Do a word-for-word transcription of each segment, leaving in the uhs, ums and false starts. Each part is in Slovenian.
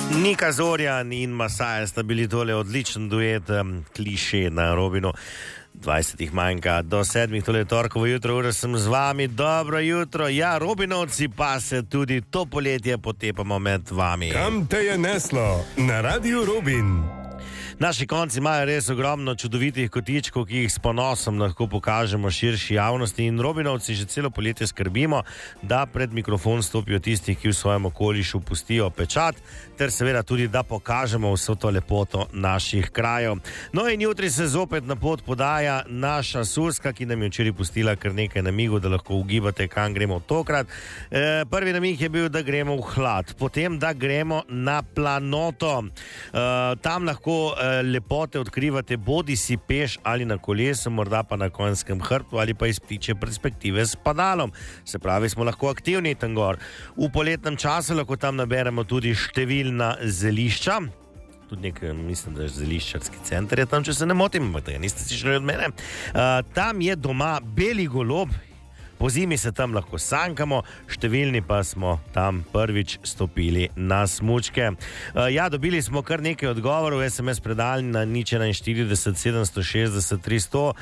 Nika Zorjan in Masaja sta bili tole odličen duet, kliše na Robinu. dvajsetih manjka do sedmih, tole je torkovo jutro, ura sem z vami, dobro jutro. Ja, Robinovci pa se tudi to poletje potepamo med vami. Kam te je neslo? Na Radiu Robin. Naši konci imajo res ogromno čudovitih kotičkov, ki jih s ponosom lahko pokažemo širši javnosti, in Robinovci že celo poletje skrbimo, da pred mikrofon stopijo tisti, ki v svojem okolišu pustijo pečat, ter seveda tudi, da pokažemo vso to lepoto naših krajev. No in jutri se zopet na pot podaja naša Surska, ki nam je včeraj pustila kar nekaj namigov, da lahko ugibate, kam gremo tokrat. E, prvi namig je bil, da gremo v hlad, potem, da gremo na planoto. E, tam lahko e, lepote odkrivate bodi si peš ali na kolesu, morda pa na konjskem hrbtu ali pa iz ptičje perspektive s padalom. Se pravi, smo lahko aktivni tam gor. V poletnem času lahko tam naberemo tudi številna zelišča. Tudi nek, mislim, da je zeliščarski center je tam, če se ne motim, ampak tega niste slišali od mene. Uh, tam je doma beli golob. Po zimi se tam lahko sankamo, številni pa smo tam prvič stopili na smučke. Ja, dobili smo kar nekaj odgovorov, es em es predalni na nič štirideset sedemsto šestdeset tristo.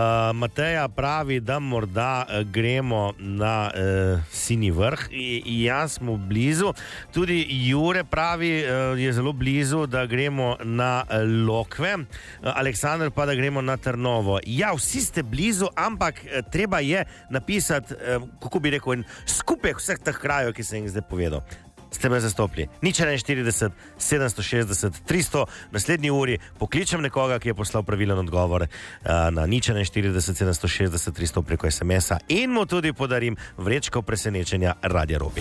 Mateja pravi, da morda gremo na uh, Sinji vrh. I, jaz smo blizu. Tudi Jure pravi, uh, je zelo blizu, da gremo na Lokve. Uh, Aleksandr pa, da gremo na Trnovo. Ja, vsi ste blizu, ampak uh, treba je napisati, kako bi rekel, skupaj vseh teh krajev, ki sem jih zdaj povedal. Ste me zastopili. nič štirideset sedemsto šestdeset tristo. V naslednji uri pokličem nekoga, ki je poslal pravilen odgovor na nič štirideset sedemsto šestdeset tristo preko es em es-a, in mu tudi podarim vrečko presenečenja Radia Robin.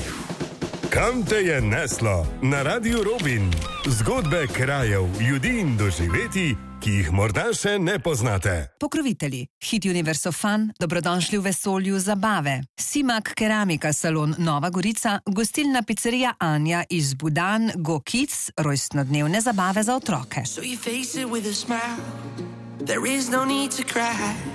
Kam te je neslo? Na Radiu Robin. Zgodbe krajev, ljudi in doživetij, ki jih morda še ne poznate. Pokrovitelji. Hit Universo Fun, dobrodošli v vesolju zabave. Simak Keramika salon Nova Gorica, gostilna pizzerija Anja iz Budan, Go Kids, rojstnodnevne zabave za otroke. So you face it with a smile. There is no need to cry.